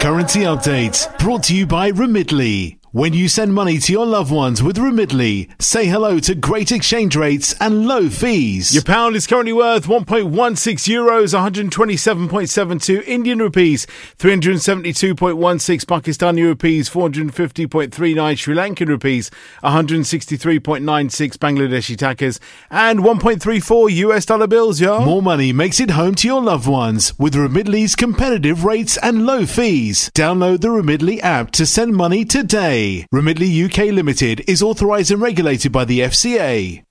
Currency update brought to you by Remitly. When you send money to your loved ones with Remitly, say hello to great exchange rates and low fees. Your pound is currently worth 1.16 euros, 127.72 Indian rupees, 372.16 Pakistani rupees, 450.39 Sri Lankan rupees, 163.96 Bangladeshi takas, and 1.34 US dollar bills, yo. More money makes it home to your loved ones with Remitly's competitive rates and low fees. Download the Remitly app to send money today. Remitly UK Limited is authorised and regulated by the FCA.